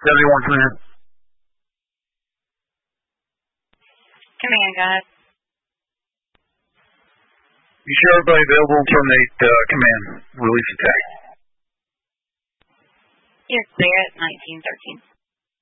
71 Command. Command, go ahead. You sure everybody available to terminate command? Release attack. You're clear at 1913.